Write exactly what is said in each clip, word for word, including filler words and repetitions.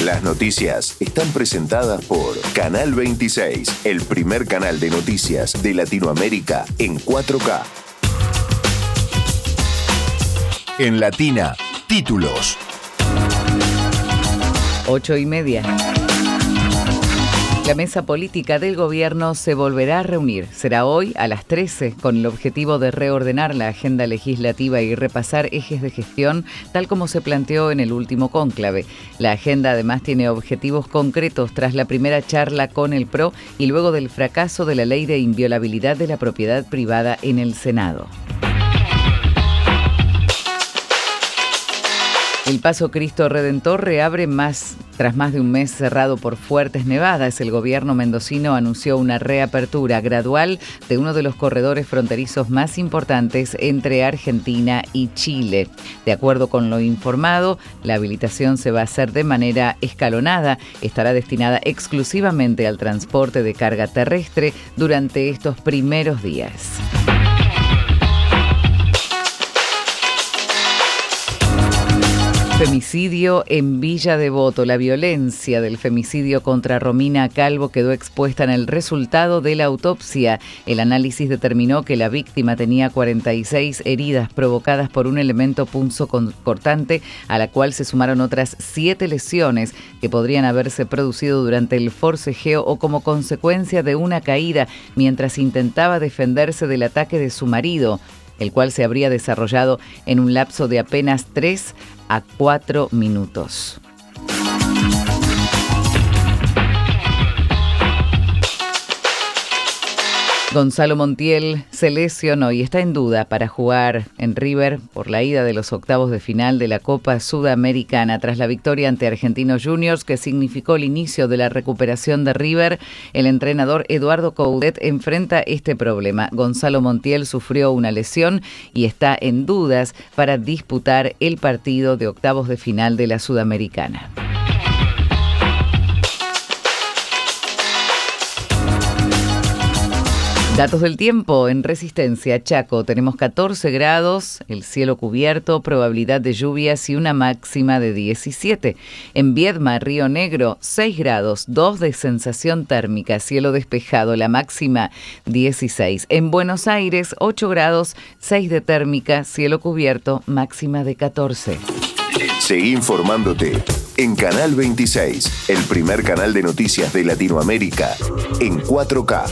Las noticias están presentadas por Canal veintiséis, el primer canal de noticias de Latinoamérica en cuatro K. En Latina, títulos. Ocho y media. La mesa política del gobierno se volverá a reunir. Será hoy a las trece con el objetivo de reordenar la agenda legislativa y repasar ejes de gestión tal como se planteó en el último cónclave. La agenda además tiene objetivos concretos tras la primera charla con el P R O y luego del fracaso de la ley de inviolabilidad de la propiedad privada en el Senado. El Paso Cristo Redentor reabre más tras más de un mes cerrado por fuertes nevadas. El gobierno mendocino anunció una reapertura gradual de uno de los corredores fronterizos más importantes entre Argentina y Chile. De acuerdo con lo informado, la habilitación se va a hacer de manera escalonada. Estará destinada exclusivamente al transporte de carga terrestre durante estos primeros días. Femicidio en Villa Devoto. La violencia del femicidio contra Romina Calvo quedó expuesta en el resultado de la autopsia. El análisis determinó que la víctima tenía cuarenta y seis heridas provocadas por un elemento punzocortante, a la cual se sumaron otras siete lesiones que podrían haberse producido durante el forcejeo o como consecuencia de una caída mientras intentaba defenderse del ataque de su marido, el cual se habría desarrollado en un lapso de apenas tres a cuatro minutos. Gonzalo Montiel se lesionó y está en duda para jugar en River por la ida de los octavos de final de la Copa Sudamericana. Tras la victoria ante Argentinos Juniors, que significó el inicio de la recuperación de River, el entrenador Eduardo Coudet enfrenta este problema. Gonzalo Montiel sufrió una lesión y está en dudas para disputar el partido de octavos de final de la Sudamericana. Datos del tiempo en Resistencia. Chaco, tenemos catorce grados, el cielo cubierto, probabilidad de lluvias y una máxima de diecisiete. En Viedma, Río Negro, seis grados, dos de sensación térmica, cielo despejado, la máxima dieciséis. En Buenos Aires, ocho grados, seis de térmica, cielo cubierto, máxima de catorce. Seguí informándote en Canal veintiséis, el primer canal de noticias de Latinoamérica en cuatro K.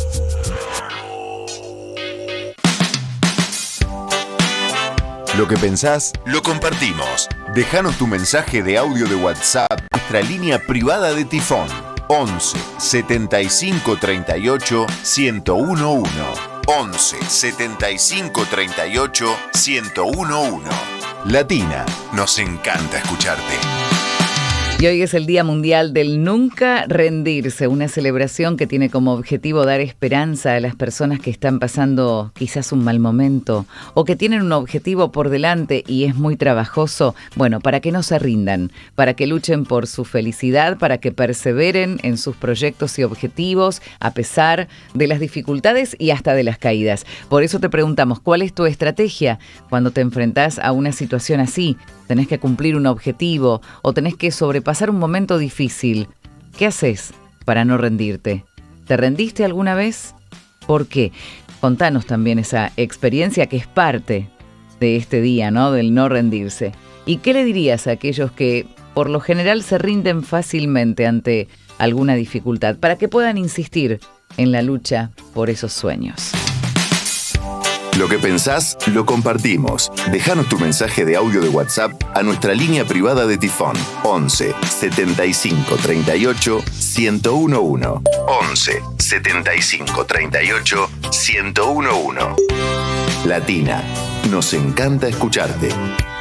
Lo que pensás, lo compartimos. Déjanos tu mensaje de audio de WhatsApp, nuestra línea privada de Tifón. once setenta y cinco treinta y ocho ciento uno. once setenta y cinco treinta y ocho ciento uno. Latina, nos encanta escucharte. Y hoy es el Día Mundial del Nunca Rendirse, una celebración que tiene como objetivo dar esperanza a las personas que están pasando quizás un mal momento o que tienen un objetivo por delante y es muy trabajoso. Bueno, para que no se rindan, para que luchen por su felicidad, para que perseveren en sus proyectos y objetivos a pesar de las dificultades y hasta de las caídas. Por eso te preguntamos, ¿cuál es tu estrategia cuando te enfrentás a una situación así? Tenés que cumplir un objetivo o tenés que sobrepasar un momento difícil. ¿Qué haces para no rendirte? ¿Te rendiste alguna vez? ¿Por qué? Contanos también esa experiencia que es parte de este día, ¿no? Del no rendirse. ¿Y qué le dirías a aquellos que por lo general se rinden fácilmente ante alguna dificultad para que puedan insistir en la lucha por esos sueños? Lo que pensás, lo compartimos. Déjanos tu mensaje de audio de WhatsApp a nuestra línea privada de Tifón. once setenta y cinco treinta y ocho ciento uno. once setenta y cinco treinta y ocho ciento uno. Latina, nos encanta escucharte.